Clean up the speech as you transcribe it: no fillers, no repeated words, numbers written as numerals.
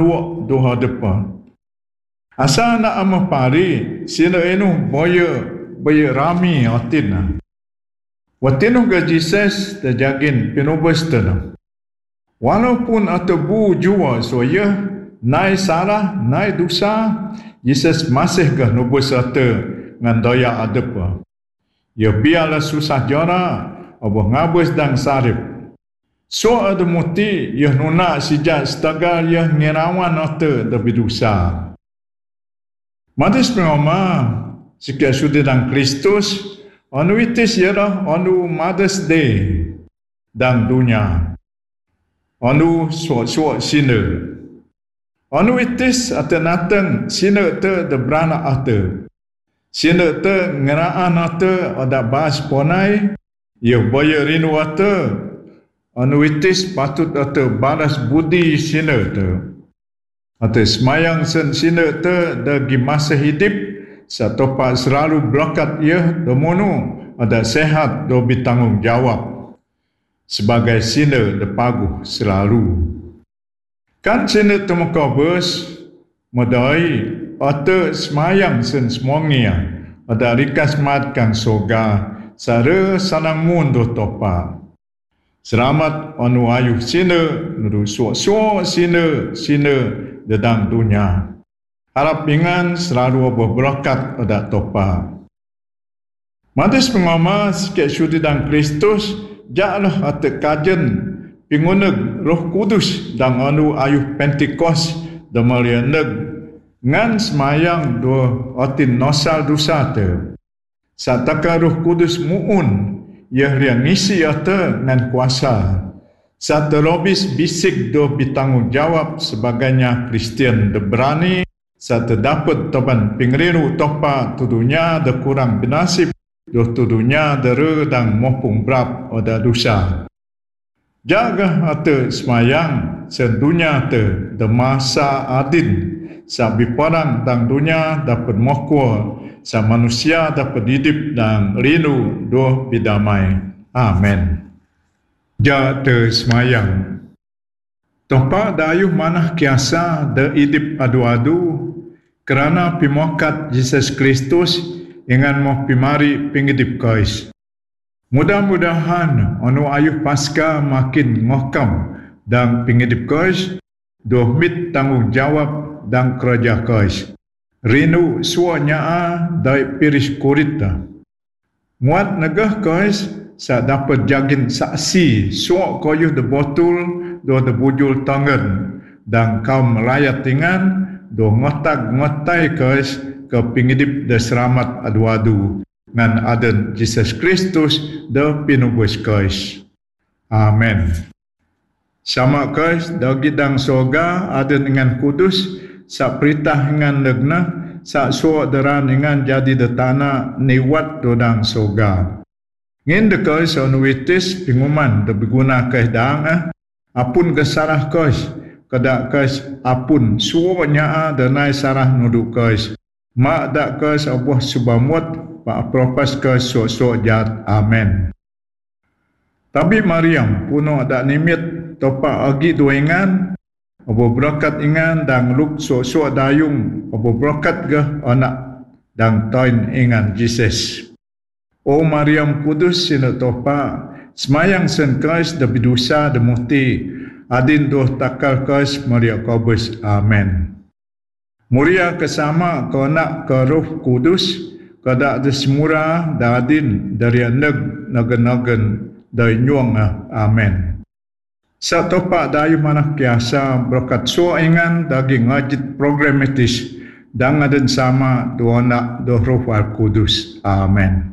luak doha depa. Asa nak amah pari, sina enu boya rami otin. Watinu ga Jesus terjagin pinubus tena. Walaupun atabu jua soya, nai salah, nai dosa, Jesus masih ga nubus ata ngan daya adepa. Ya biarlah susah jara, abah ngabus dan sarip. So ada muti, ya nuna sejak setagal ya ngerawan ata dabi dosa. Madis pengoma, sikap sudi dan Kristus, anu itis ialah anu Mother's Day dan dunia. Anu suak-suak sina. Anu itis ata natang sina te de beranak ata. Sina te ngeraan ata ada bahas ponai, ia baya rindu ata. Anu itis patut ata balas budi sina te. Ata semayang sen sina te dagi masa hidup, satopa selalu berkat ia domonu ada sehat do bertanggungjawab sebagai sina de paguh selalu. Kan sina temuka bers modai ata semayang sen semongia ada rikas matkan soga sara sanang munduh topa. Selamat anu ayuh sina nuru suak-suak sina dedang dunia. Harap ingan selalu abah berkat ada topa. Madis pengama sikit syudi dan Kristus, jaklah ata kajen pinguneg Roh Kudus dan anu ayuh Pentikos damalia neg ngan semayang dua otin nosal dosa te. Sataka Roh Kudus muun, ia riang ngisi ata ngan kuasa. Saat terlobis bisik do bertanggungjawab sebagainya Kristian de berani, saat terdapat toban pingriru topa tudunya de kurang binasib, do tudunya de redang mopung berap oda dosa. Jaga ata semayang sedunia te de masa adin, sabi perang dan dunia dapat mokwa, sa manusia dapat hidup dan rindu do bidamai. Amen. Ja te semayang. Topa dayuh manah kiasa de idip adu-adu kerana pimokat Jesus Kristus ingan moh pimari pingidip kais. Mudah-mudahan anu ayuh pasca makin ngokam dan pingidip kais doh mit tanggungjawab dan kerja kais. Rindu suanya dai piris kurita. Muat negah kais sa dapat jagin saksi suak koyuh de botul do de bujul tangan dan kaum rakyat tingan do ngotai kais ke pingidip de selamat adu-adu ngan aden Jesus Kristus de pinubus kais. Amen. Sama kais dagi dang soga aden dengan kudus sa peritah dengan legna sa suak deran dengan jadi de tanah niwat do dang soga. Ngin de kais anu witis pinguman de berguna kais daang apun kesarah kais kada kais apun suanya de nai sarah nudu kais mak dak kais abah subamut pa propas kais sok-sok jat. Amen. Tapi Maryam puno dak nimit topa agi duengan abah berkat ingan dan luk sok-sok dayung abah berkat gah anak dan toin ingan Jesus. O Maryam kudus sina topa, semayang sen kais de bidusa de muhti, adin doh takal kais Maria Kobus. Amen. Muria kesama ke anak ke Roh Kudus, kada de semura da adin dari nagen dari nyuang. Amen. Sa topa dayu manah kiasa berkat so ingan daging ngajit programatis, dan adin sama do anak do Roh Kudus. Amen.